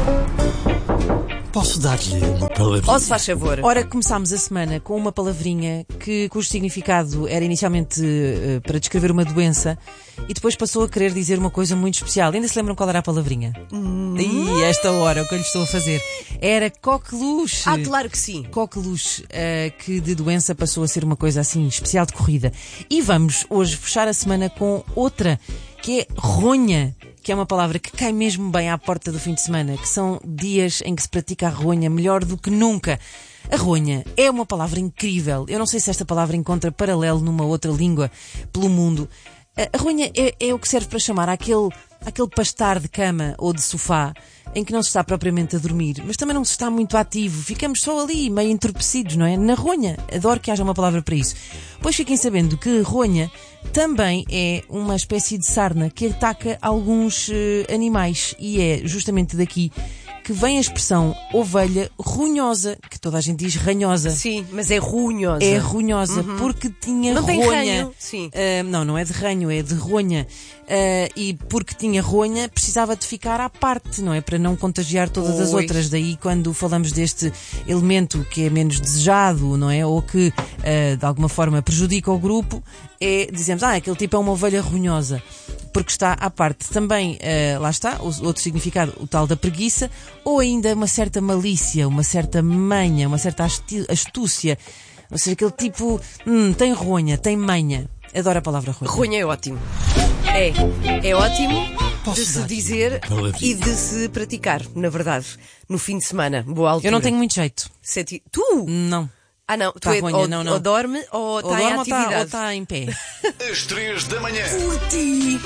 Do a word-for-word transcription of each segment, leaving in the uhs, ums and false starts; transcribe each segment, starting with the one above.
Posso dar-lhe uma palavrinha? Ou se faz favor. Ora, começámos a semana com uma palavrinha que, cujo significado era inicialmente uh, para descrever uma doença e depois passou a querer dizer uma coisa muito especial. Ainda se lembram qual era a palavrinha? Hum. E esta hora, o que eu lhe estou a fazer era coqueluche. Ah, claro que sim. Coqueluche, uh, que de doença passou a ser uma coisa assim especial de corrida. E vamos hoje fechar a semana com outra, que é ronha, que é uma palavra que cai mesmo bem à porta do fim de semana, que são dias em que se pratica a ronha melhor do que nunca. A ronha é uma palavra incrível. Eu não sei se esta palavra encontra paralelo numa outra língua pelo mundo. A ronha é, é o que serve para chamar aquele, aquele pastar de cama ou de sofá em que não se está propriamente a dormir, mas também não se está muito ativo. Ficamos só ali, meio entorpecidos, não é? Na ronha. Adoro que haja uma palavra para isso. Pois fiquem sabendo que ronha também é uma espécie de sarna que ataca alguns uh, animais e é justamente daqui que vem a expressão ovelha runhosa, que toda a gente diz ranhosa. Sim, mas é runhosa. É runhosa, Uhum. porque tinha não ronha. Não tem ranho, sim. Uh, não, não é de ranho, é de ronha. Uh, e porque tinha ronha, precisava de ficar à parte, não é? Para não contagiar todas as Oi. outras. Daí, quando falamos deste elemento que é menos desejado, não é? Ou que, uh, de alguma forma, prejudica o grupo, é, dizemos, ah, aquele tipo é uma ovelha runhosa. Porque está à parte. Também, uh, lá está, o outro significado, o tal da preguiça, ou ainda uma certa malícia, uma certa manha, uma certa astúcia. Ou seja, aquele tipo, hum, tem ronha, tem manha. Adoro a palavra ronha. Ronha é ótimo. É, é ótimo Posso de se dar-lhe dizer uma palavrinha? e de se praticar, na verdade, no fim de semana. Boa altura. Eu não tenho muito jeito. Sete... Tu? Não. Ah, não. Tu Tá é, ronha, ou, não, não. ou dorme ou está Ou em dorme ou está, atividade. ou está em pé. Às três da manhã, Curti!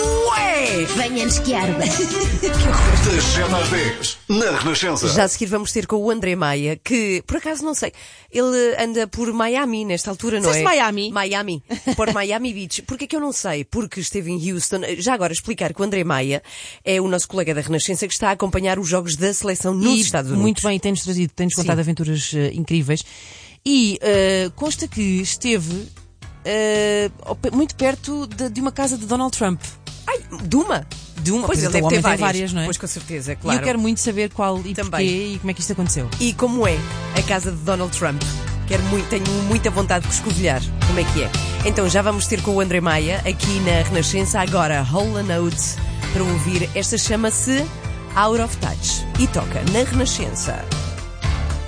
Ué! Venha-nos que arda. das sete às dez, na Renascença. Já a seguir vamos ter com o André Maia, que, por acaso, não sei, ele anda por Miami nesta altura, não Disseste é? Miami? Miami. Por Miami Beach. Porquê que eu não sei? Porque esteve em Houston. Já agora, explicar que o André Maia é o nosso colega da Renascença que está a acompanhar os jogos da seleção nos E Estados Unidos. muito bem, tem-nos trazido, tem-nos contado Sim. aventuras uh, incríveis. E uh, consta que esteve uh, muito perto de, de uma casa de Donald Trump. Ai, Duma? De uma, Pois pois ele o deve homem ter tem várias. várias, não é? Pois com certeza, E claro. eu quero muito saber qual e Também. porquê e como é que isto aconteceu. E como é a casa de Donald Trump? Quero muito, tenho muita vontade de escovilhar como é que é. Então já vamos ter com o André Maia aqui na Renascença agora Hall and Oates para ouvir. Esta chama-se Out of Touch e toca na Renascença.